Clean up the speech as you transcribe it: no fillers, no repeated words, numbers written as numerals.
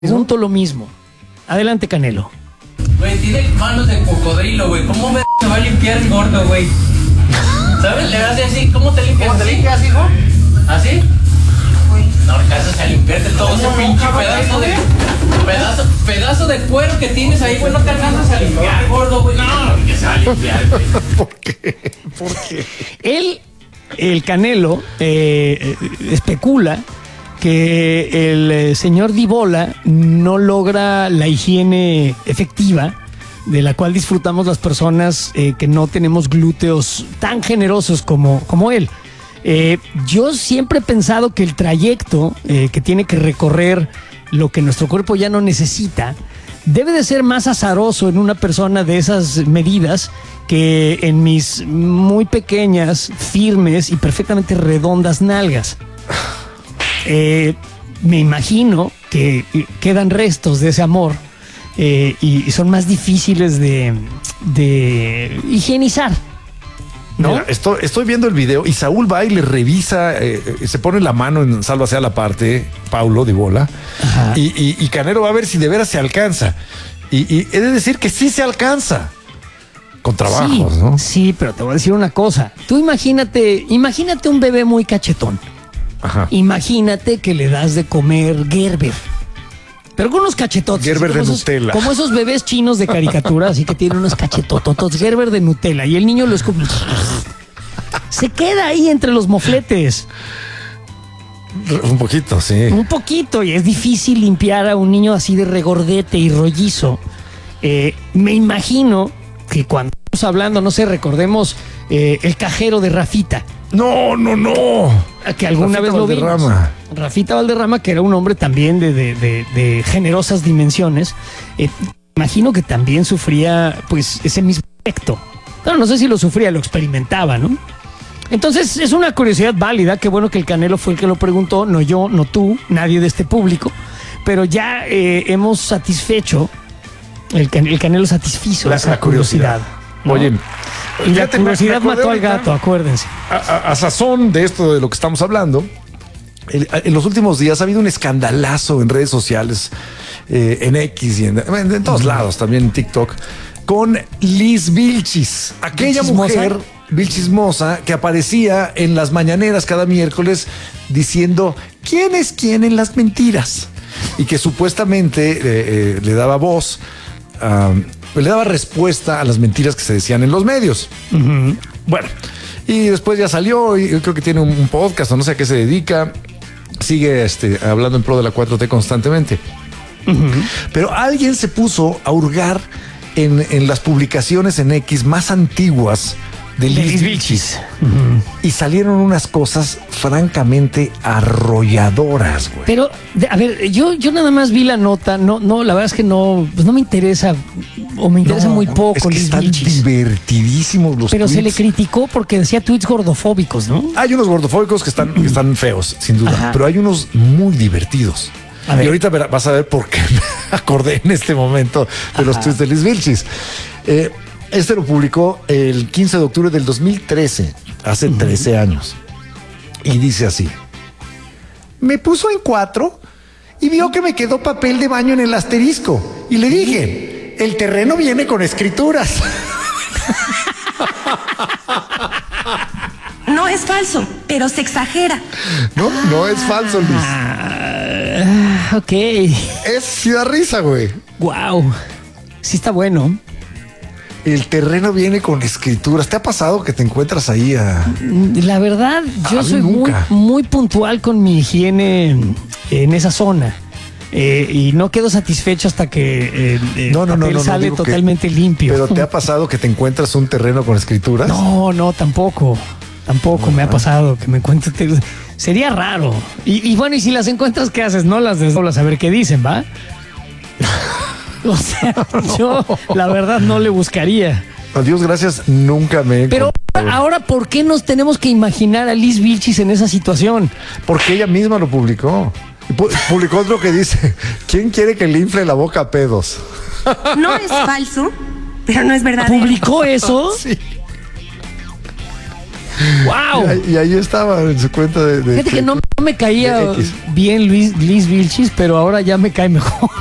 Pregunto lo mismo. Adelante, Canelo. Güey, tiene manos de cocodrilo, güey. ¿Cómo se va a limpiar el gordo, güey? ¿Sabes? Le hace así. ¿Cómo te limpias? ¿Cómo te limpias, hijo? ¿Así? No alcanzas a limpiarte todo ese pinche pedazo de cuero que tienes ahí, güey. No te alcanzas a limpiar, gordo, güey. No, que se va a limpiar, güey. ¿Por qué? ¿Por qué? El Canelo especula que el señor Dibola no logra la higiene efectiva de la cual disfrutamos las personas que no tenemos glúteos tan generosos como él. Yo siempre he pensado que el trayecto que tiene que recorrer lo que nuestro cuerpo ya no necesita debe de ser más azaroso en una persona de esas medidas que en mis muy pequeñas, firmes y perfectamente redondas nalgas. Me imagino que quedan restos de ese amor y son más difíciles de higienizar, ¿no? Mira, estoy viendo el video y Saúl va y le revisa, se pone la mano en sálvase a la parte, Paulo Dibola, y Canelo va a ver si de veras se alcanza. Y he de decir que sí se alcanza. Con trabajos, sí, ¿no? Sí, pero te voy a decir una cosa. Tú imagínate un bebé muy cachetón. Ajá. Imagínate que le das de comer Gerber. Pero con unos cachetotes. Gerber de Nutella. Como esos bebés chinos de caricatura, así que tienen unos cachetototos. Gerber de Nutella. Y el niño lo escupe. Se queda ahí entre los mofletes. Un poquito, sí. Un poquito. Y es difícil limpiar a un niño así de regordete y rollizo. Me imagino que cuando estamos hablando, no sé, recordemos el cajero de Rafita. No. Que alguna Rafita vez lo vimos. Valderrama. Rafita Valderrama, que era un hombre también de generosas dimensiones. Imagino que también sufría pues ese mismo efecto. Pero no sé si lo sufría, lo experimentaba, ¿no? Entonces es una curiosidad válida. Qué bueno que el Canelo fue el que lo preguntó, no yo, no tú, nadie de este público. Pero ya hemos satisfecho, el Canelo satisfizo esa curiosidad, ¿no? Oye, y la curiosidad me acordé mató al ahorita, gato, acuérdense. A sazón de esto de lo que estamos hablando, en los últimos días ha habido un escandalazo en redes sociales, en X y en todos lados, también en TikTok, con Liz Vilchis, aquella mujer Vilchismosa que aparecía en las mañaneras cada miércoles diciendo quién es quién en las mentiras y que supuestamente le daba voz, le daba respuesta a las mentiras que se decían en los medios. Uh-huh. Bueno, y después ya salió y creo que tiene un podcast o no sé a qué se dedica. Sigue hablando en pro de la 4T constantemente. Uh-huh. Pero alguien se puso a hurgar en las publicaciones en X más antiguas de Liz Vilchis. Uh-huh. Y salieron unas cosas francamente arrolladoras, güey. Pero, a ver, yo nada más vi la nota, no, la verdad es que no, pues no me interesa, o me interesa muy poco. Es que Liz están Vilchis. Divertidísimos los Pero tweets. se le criticó porque decía tweets gordofóbicos, ¿no? Hay unos gordofóbicos que están feos, sin duda. Ajá. Pero hay unos muy divertidos. Y ahorita vas a ver por qué me acordé en este momento de los tweets de Liz Vilchis. Este lo publicó el 15 de octubre del 2013, hace 13 años. Y dice así: me puso en 4 y vio que me quedó papel de baño en el asterisco. Y le dije, el terreno viene con escrituras. No es falso, pero se exagera. No es falso, Luis. Ok. Sí da risa, güey. Wow. Sí está bueno. El terreno viene con escrituras. ¿Te ha pasado que te encuentras ahí La verdad, yo soy muy puntual con mi higiene en esa zona. Y no quedo satisfecho hasta que el papel sale totalmente limpio. ¿Pero te ha pasado que te encuentras un terreno con escrituras? No, tampoco. Tampoco me ha pasado que me encuentre. Sería raro. Y bueno, y si las encuentras, ¿qué haces? No las desdoblas a ver qué dicen, ¿va? O sea, yo la verdad no le buscaría. A Dios gracias, nunca me he Pero ahora, ¿por qué nos tenemos que imaginar a Liz Vilchis en esa situación? Porque ella misma lo publicó. Publicó otro que dice: ¿quién quiere que le infle la boca a pedos? No es falso, pero no es verdadero. ¿Publicó eso? Sí. ¡Wow! Y ahí estaba en su cuenta de Fíjate que no me caía de X. bien Luis Vilchis, pero ahora ya me cae mejor.